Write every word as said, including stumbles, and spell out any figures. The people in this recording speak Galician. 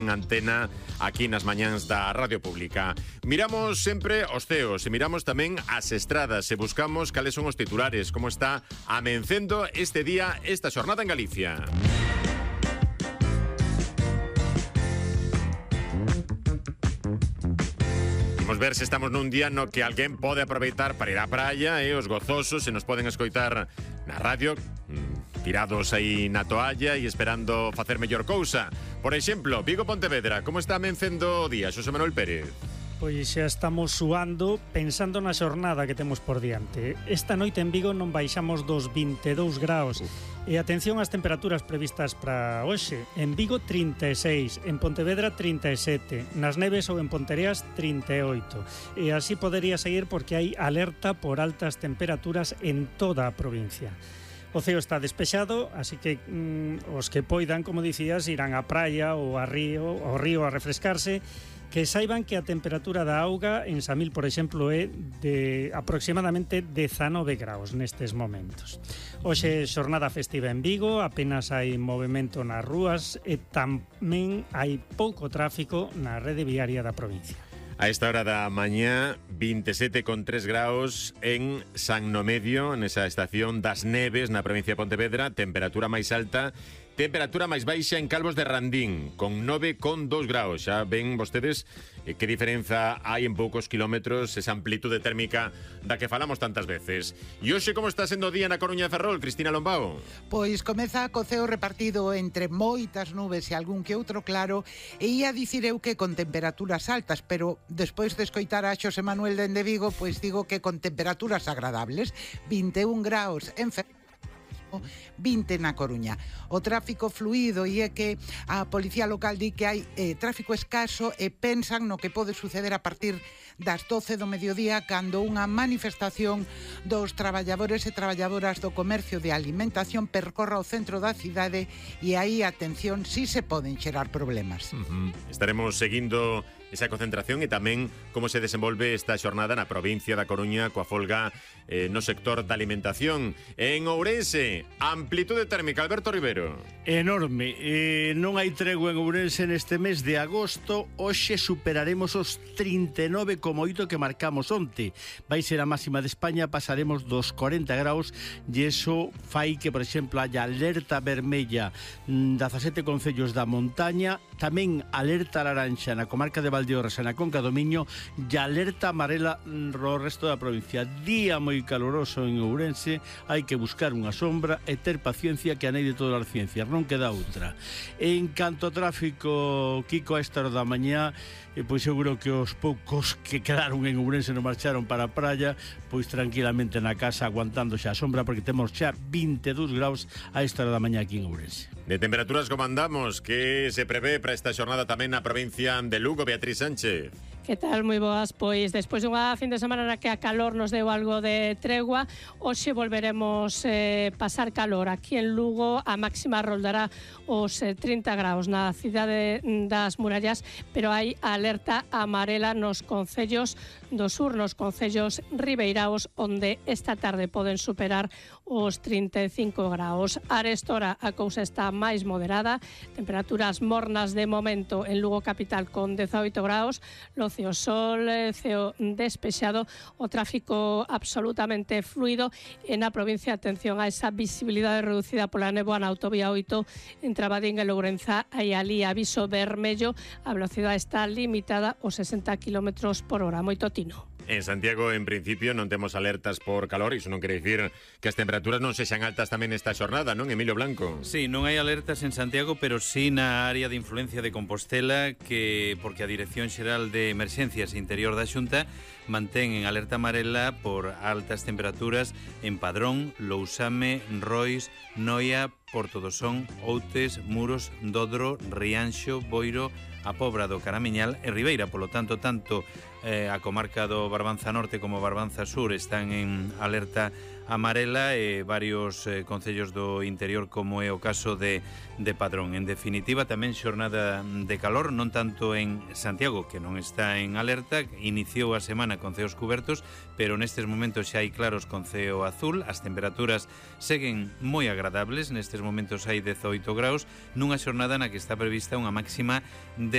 Antena aquí nas mañáns da Radio Pública. Miramos sempre os ceos e miramos tamén as estradas e buscamos cales son os titulares, como está amencendo este día, esta xornada en Galicia. Vamos ver se estamos nun día no que alguén pode aproveitar para ir á praia e os gozosos se nos poden escoitar na radio tirados aí na toalla e esperando facer mellor cousa. Por exemplo, Vigo Pontevedra, como está amencendo o día, Xosé Manuel Pérez? Pois xa estamos suando pensando na xornada que temos por diante. Esta noite en Vigo non baixamos dos vinte e dous graus. Uf. E atención ás temperaturas previstas para hoxe. En Vigo trinta e seis, en Pontevedra trinta e sete, nas Neves ou en Pontereas trinta e oito. E así podería seguir porque hai alerta por altas temperaturas en toda a provincia. O ceo está despexado, así que mm, os que poidan, como dicías, irán á praia ou ao río, ao río a refrescarse. Que saiban que a temperatura da auga en Samil, por exemplo, é de aproximadamente dezanove graus nestes momentos. Hoxe xornada festiva en Vigo, apenas hai movimento nas rúas e tamén hai pouco tráfico na rede viaria da provincia. A esta hora da mañá, vinte e sete con tres graus en San Nomedio, nesa estación das Neves, na provincia de Pontevedra, temperatura máis alta. Temperatura máis baixa en Calvos de Randín, con nove con dous graus. Xa ven vostedes eh, que diferenza hai en poucos kilómetros esa amplitude térmica da que falamos tantas veces. E hoxe como está sendo o día na Coruña de Ferrol, Cristina Lombao? Pois comeza co ceo repartido entre moitas nubes e algún que outro claro, e ia dicir eu que con temperaturas altas, pero despois de escoitar a Xosé Manuel dende Vigo, pois digo que con temperaturas agradables, vinte e un graus en Ferrol, vinte na Coruña. O tráfico fluido, e é que a policía local di que hai eh, tráfico escaso e pensan no que pode suceder a partir das doce do mediodía, cando unha manifestación dos traballadores e traballadoras do comercio de alimentación percorra o centro da cidade, e aí, atención, si se poden xerar problemas. Uh-huh. Estaremos seguindo esa concentración e tamén como se desenvolve esta xornada na provincia da Coruña coa folga eh, no sector da alimentación. En Ourense, amplitude térmica, Alberto Rivero. Enorme, eh, non hai tregua en Ourense neste mes de agosto. Hoxe superaremos os trinta e nove coma oito que marcamos onte. Vai ser a máxima de España, pasaremos dos corenta graus e iso fai que, por exemplo, haya alerta vermella dezasete concellos da montaña, tamén alerta laranxa na comarca de Valdeorras e na Conca do Miño e alerta amarela no resto da provincia. Día moi caloroso en Ourense, hai que buscar unha sombra e ter paciencia, que a nei de todas as ciencias, non queda outra. En canto ao tráfico, Kiko, a esta hora da mañá, e pois seguro que os poucos que quedaron en Ourense non marcharon para a praia, pois tranquilamente na casa aguantando xa a sombra, porque temos xa vinte e dous graus a esta hora da mañá aquí en Ourense. De temperaturas como andamos, que se prevé para esta xornada tamén na provincia de Lugo, Beatriz Sánchez? Que tal, moi boas? Pois despois dunha fin de semana na que a calor nos deu algo de tregua, hoxe volveremos eh, pasar calor. Aquí en Lugo a máxima roldará os eh, trinta graus na cidade das Murallas, pero hai alerta amarela nos concellos do sur, nos concellos ribeiraos, onde esta tarde poden superar os trinta e cinco graus. Arestora a cousa está máis moderada, temperaturas mornas de momento en Lugo capital con dezaoito graus, lo ceo sol, ceo despexado, o tráfico absolutamente fluido e na provincia, atención a esa visibilidade reducida pola néboa na autovía oito entre Abadín e Lourenza, hai ali aviso vermello, a velocidade está limitada aos sesenta kilómetros por hora, moito tino. En Santiago, en principio, non temos alertas por calor, iso non quere dicir que as temperaturas non sexan altas tamén esta xornada, non, Emilio Blanco? Sí, non hai alertas en Santiago, pero sí na área de influencia de Compostela, que porque a Dirección Xeral de Emerxencias Interior da Xunta mantén en alerta amarela por altas temperaturas en Padrón, Lousame, Rois, Noia, Porto do Son, Outes, Muros, Dodro, Rianxo, Boiro, a Pobra do Caramiñal e Ribeira. Polo tanto, tanto eh, a comarca do Barbanza Norte como Barbanza Sur están en alerta amarela e varios eh, concellos do interior, como é o caso de, de Padrón. En definitiva, tamén xornada de calor, non tanto en Santiago, que non está en alerta, iniciou a semana con ceos cubertos, pero nestes momentos xa hai claros con ceo azul. As temperaturas seguen moi agradables, nestes momentos hai dezaoito graus, nunha xornada na que está prevista unha máxima de